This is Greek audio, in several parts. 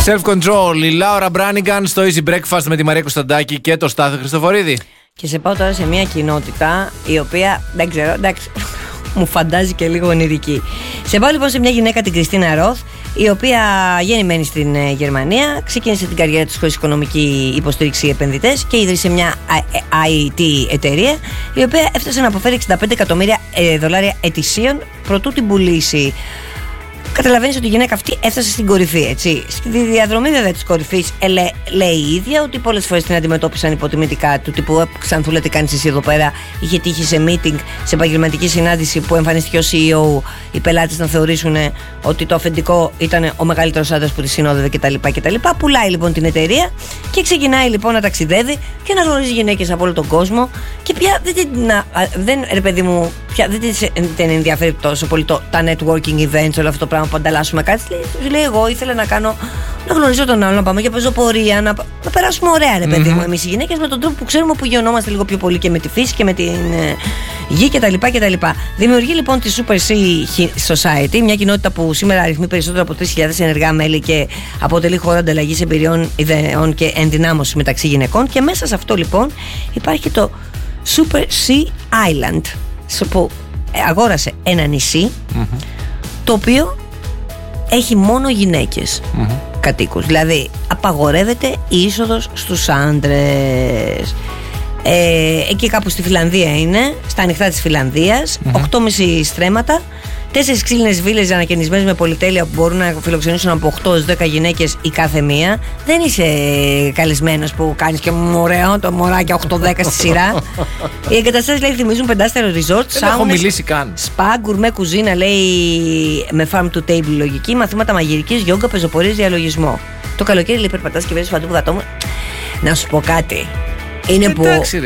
Self-Control, η Λάουρα Μπράνιγκαν στο Easy Breakfast με τη Μαρία Κωνσταντάκη και το Στάθη Χριστοφορίδη. Και σε πάω τώρα σε μια κοινότητα η οποία, δεν ξέρω, εντάξει, μου φαντάζει και λίγο ονειρική. Σε πάω λοιπόν σε μια γυναίκα, την Κριστίνα Ροθ, η οποία γεννημένη στην Γερμανία, ξεκίνησε την καριέρα της χωρίς οικονομική υποστήριξη επενδυτές και ίδρυσε μια IT εταιρεία, η οποία έφτασε να αποφέρει $65 εκατομμύρια ετησίων προτού την πουλήσει. Καταλαβαίνεις ότι η γυναίκα αυτή έφτασε στην κορυφή, έτσι. Στη διαδρομή βέβαια της κορυφής λέει η ίδια ότι πολλές φορές την αντιμετώπισαν υποτιμητικά, του τύπου Ξανθούλα, τι κάνεις εσύ εδώ πέρα. Είχε τύχει σε meeting, σε επαγγελματική συνάντηση που εμφανίστηκε ο CEO, οι πελάτες να θεωρήσουν ότι το αφεντικό ήταν ο μεγαλύτερος άντρας που τη συνόδευε κτλ. Πουλάει λοιπόν την εταιρεία και ξεκινάει λοιπόν να ταξιδεύει και να γνωρίζει γυναίκες από όλο τον κόσμο. Και πια ρε παιδί μου, πια δεν την ενδιαφέρει τόσο πολύ τα networking events, όλο αυτό το πράγμα που ανταλλάσσουμε κάτι. Λέει, εγώ ήθελα να γνωρίζω τον άλλο, να πάμε για πεζοπορία, να περάσουμε ωραία, ρε παιδί μου, εμείς οι γυναίκες, με τον τρόπο που ξέρουμε, που γεωνόμαστε λίγο πιο πολύ και με τη φύση και με την γη κτλ. Δημιουργεί λοιπόν τη Super Sea Society, μια κοινότητα που σήμερα αριθμεί περισσότερο από 3.000 ενεργά μέλη και αποτελεί χώρο ανταλλαγής εμπειριών, ιδεών και ενδυνάμωσης μεταξύ γυναικών. Και μέσα σε αυτό λοιπόν υπάρχει το Super Sea Island, που αγόρασε ένα νησί, το οποίο έχει μόνο γυναίκες κατοίκους. Δηλαδή απαγορεύεται η είσοδος στους άντρες. Εκεί κάπου στη Φιλανδία είναι, στα ανοιχτά της Φιλανδίας, 8,5 στρέμματα, 4 ξύλινες βίλες ανακαινισμένες με πολυτέλεια που μπορούν να φιλοξενήσουν από 8-10 γυναίκες η κάθε μία. Δεν είσαι καλεσμένος που κάνεις και ωραίο το μωράκι 8-10 στη σειρά. Οι εγκαταστάσεις λέει θυμίζουν πεντάστερο resort, σάουνες, σπα, γκουρμέ κουζίνα, λέει, με farm to table λογική, μαθήματα μαγειρικής, γιόγκα, πεζοπορίες, διαλογισμό. Το καλοκαίρι λέει περπατάς και βλέπεις παντού που δατόμουν. Να σου πω κάτι. Είναι που. Εντάξει,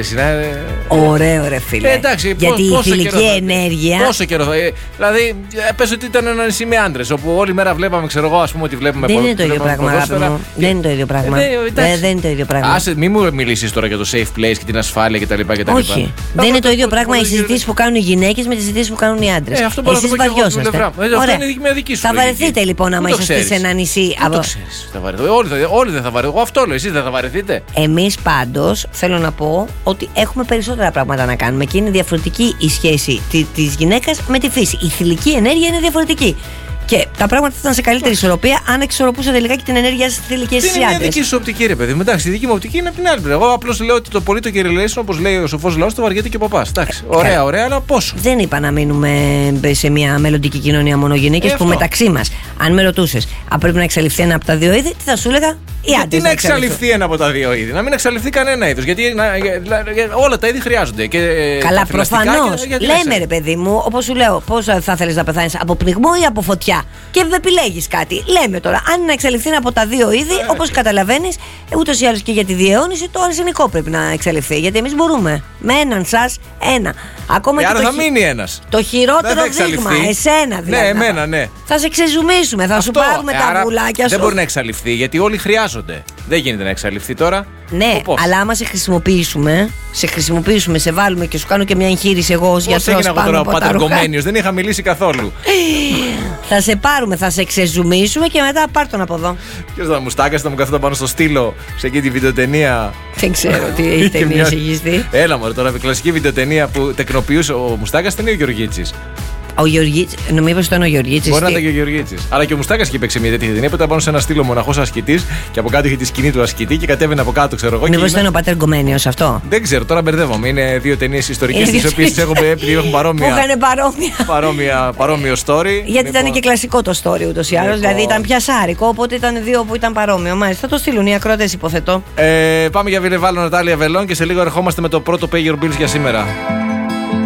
ωραίο, ρε φίλε. Εντάξει, γιατί η θηλυκή ενέργεια. Πόσο καιρό θα. Δηλαδή, πες ότι ήταν ένα νησί με άντρες, όπου όλη μέρα βλέπαμε, ξέρω εγώ, ας πούμε, ότι βλέπουμε Δεν είναι το ίδιο πράγμα, αγάπη μου. Δεν είναι το ίδιο πράγμα. Δεν είναι το ίδιο πράγμα. Άσε, μην μου μιλήσεις τώρα για το safe place και την ασφάλεια κτλ. Όχι. Δεν είναι το ίδιο πράγμα οι συζητήσεις που κάνουν οι γυναίκες με τις συζητήσεις που κάνουν οι άντρες. Εσείς βαριόσαστε. Θα βαρεθείτε λοιπόν άμα είσαστε σε ένα νησί. Όλοι δεν θα βαρεθούν. Εγώ αυτό λέω, εσείς δεν θα βαρεθείτε. Εμείς πάντως θέλω να πω ότι έχουμε περισσότερα πράγματα να κάνουμε και είναι διαφορετική η σχέση της γυναίκας με τη φύση. Η θηλυκή ενέργεια είναι διαφορετική. Και τα πράγματα θα ήταν σε καλύτερη ισορροπία αν εξορροπούσε τελικά και την ενέργεια στις θηλυκές άντρες. Είναι η δική σου οπτική, ρε παιδί. Εντάξει, η δική μου οπτική είναι από την άλλη πλευρά. Εγώ απλώς λέω ότι το political relation, όπως λέει ο σοφός λαός, το βαριέται και ο παπάς. Εντάξει, ωραία, αλλά πόσο. Δεν είπα να μείνουμε σε μια μελλοντική κοινωνία μόνο γυναίκες που μεταξύ μας, αν με ρωτούσες, αν πρέπει να εξαλειφθεί ένα από τα δύο είδη, τι θα σου έλεγα? Γιατί να εξαλειφθεί ένα από τα δύο είδη, να μην εξαλειφθεί κανένα είδος. Γιατί όλα τα είδη χρειάζονται. Καλά, προφανώς. Λέμε, ρε παιδί μου, όπως σου λέω, πώς θα θέλεις να πεθάνεις, από πνιγμό ή από φωτιά? Και επιλέγεις κάτι. Λέμε τώρα, αν να εξαλειφθεί ένα από τα δύο είδη, όπως καταλαβαίνεις, ούτως ή άλλως και για τη διαιώνιση, το αρσενικό πρέπει να εξαλειφθεί. Γιατί εμείς μπορούμε. Με έναν σας, ένα. Ακόμα άρα θα μείνει ένας. Το χειρότερο δείγμα, εσένα δηλαδή. Ναι, εμένα, ναι. Θα σε ξεζουμίσουμε, θα σου πάρουμε τα βουλάκια σου. Δεν μπορεί να εξαλειφθεί, γιατί όλοι χρειάζονται. Δεν γίνεται να εξαλειφθεί τώρα. Ναι, αλλά άμα σε χρησιμοποιήσουμε, σε βάλουμε και σου κάνω και μια εγχείρηση εγώ ως γιατρός. Πώς έγινα εγώ τώρα ο πατεργομένιος, δεν είχα μιλήσει καθόλου. Θα σε πάρουμε, θα σε ξεζουμίσουμε και μετά πάρ' τον από εδώ. Ποιος θα μου στάκασε, θα μου καθόταν πάνω στο στήλο σε εκείνη τη βιντεοτενία. Δεν ξέρω τι έχει ταινία έχεις δει. Έλα μωρέ τώρα, η κλασική βιντεοτενία που τεκνοποιούσε ο Μουστάκας ήταν ή ο Γεωργίτσης? Ο Γεωργίτσης, νομίζω ότι ήταν ο Γεωργίτσης. Μπορεί να ήταν και ο Γεωργίτσης. Αλλά και ο Μουστάκας είχε παίξει μια τέτοια ταινία που ήταν πάνω σε ένα στήλο μοναχός ασκητής και από κάτω είχε τη σκηνή του ασκητή και κατέβαινε από κάτω, ξέρω εγώ. Μήπως ήταν ο Πατέρ Γκομένιος αυτό? Δεν ξέρω, τώρα μπερδεύομαι. Είναι δύο ταινίες ιστορικές τις οποίες έχουν παρόμοιο story. Γιατί ήταν και κλασικό το story ούτως ή άλλως. Δηλαδή ήταν πιασάρικο, οπότε ήταν δύο που ήταν παρόμοιο. Μάλιστα, θα το στείλουν οι ακροατές, υποθετώ. Πάμε για Βιλεβάλλον, Νατάλια Βελών και σε λίγο ερχόμαστε με το πρώτο Pay Your Bills για σήμερα.